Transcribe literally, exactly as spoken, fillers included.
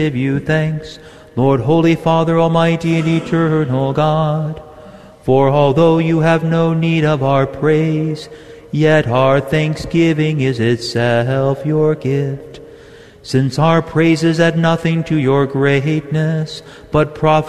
give you thanks, Lord, Holy Father, Almighty and Eternal God. For although you have no need of our praise, yet our thanksgiving is itself your gift. Since our praises add nothing to your greatness, but profit